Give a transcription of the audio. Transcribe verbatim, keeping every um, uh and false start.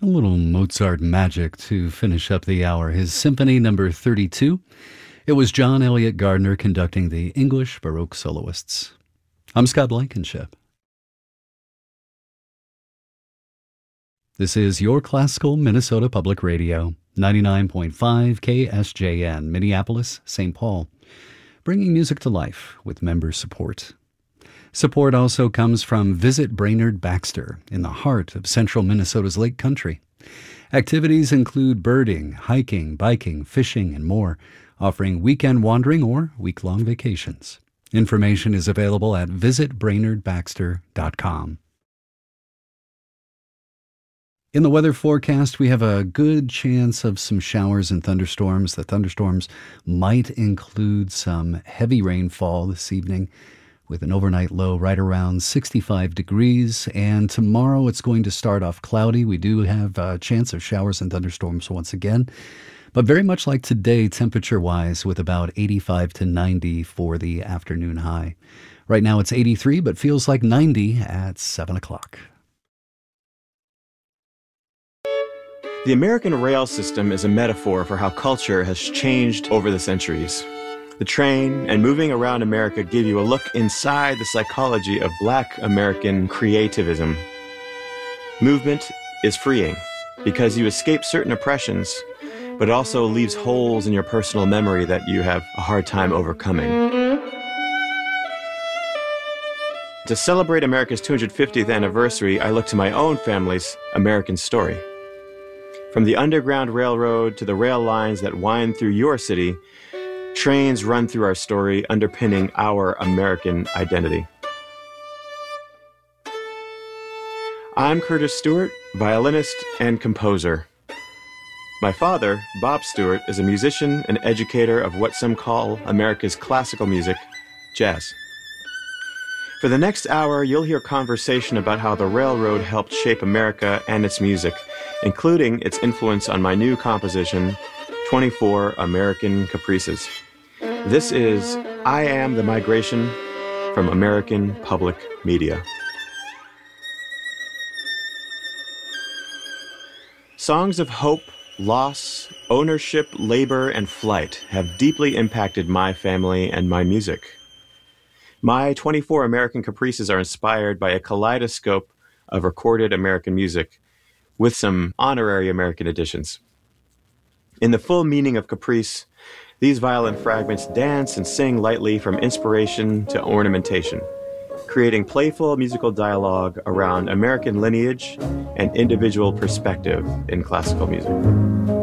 little Mozart magic to finish up the hour. His Symphony Number thirty-two. It was John Elliott Gardner conducting the English Baroque soloists. I'm Scott Blankenship. This is your classical Minnesota Public Radio, ninety-nine point five K S J N, Minneapolis, Saint Paul, bringing music to life with member support. Support also comes from Visit Brainerd Baxter in the heart of central Minnesota's Lake Country. Activities include birding, hiking, biking, fishing, and more, offering weekend wandering or week-long vacations. Information is available at visit brainerd baxter dot com. In the weather forecast, we have a good chance of some showers and thunderstorms. The thunderstorms might include some heavy rainfall this evening, with an overnight low right around sixty-five degrees. And tomorrow it's going to start off cloudy. We do have a chance of showers and thunderstorms once again, but very much like today, temperature-wise, with about eighty-five to ninety for the afternoon high. Right now it's eighty-three, but feels like ninety at seven o'clock. The American rail system is a metaphor for how culture has changed over the centuries. The train and moving around America give you a look inside the psychology of Black American creativism. Movement is freeing because you escape certain oppressions, but it also leaves holes in your personal memory that you have a hard time overcoming. To celebrate America's two hundred fiftieth anniversary, I look to my own family's American story. From the Underground Railroad to the rail lines that wind through your city, trains run through our story, underpinning our American identity. I'm Curtis Stewart, violinist and composer. My father, Bob Stewart, is a musician and educator of what some call America's classical music, jazz. For the next hour, you'll hear conversation about how the railroad helped shape America and its music, including its influence on my new composition, twenty-four American Caprices. This is I Am the Migration from American Public Media. Songs of hope, loss, ownership, labor, and flight have deeply impacted my family and my music. My twenty-four American Caprices are inspired by a kaleidoscope of recorded American music with some honorary American additions. In the full meaning of caprice, these violin fragments dance and sing lightly from inspiration to ornamentation, creating playful musical dialogue around American lineage and individual perspective in classical music.